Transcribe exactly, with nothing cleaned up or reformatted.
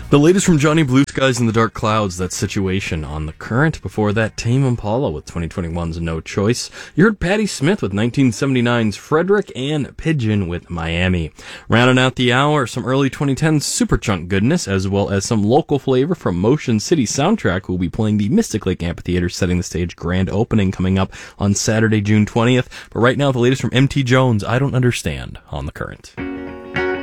The latest from Johnny Blue Skies and the Dark Clouds, that Situation on the Current. Before that, Tame Impala with twenty twenty-one's No Choice. You heard Patti Smith with nineteen seventy-nine's Frederick, and Pigeon with Miami. Rounding out the hour, some early twenty tens Superchunk goodness, as well as some local flavor from Motion City Soundtrack, who will be playing the Mystic Lake Amphitheater, setting the stage grand opening coming up on Saturday, June twentieth. But right now, the latest from M T Jones, I Don't Understand, on the Current.